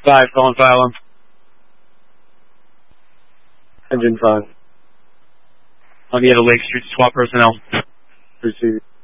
5, calling fire alarm. Engine 5. On the other Lake Street, SWAT personnel. Received.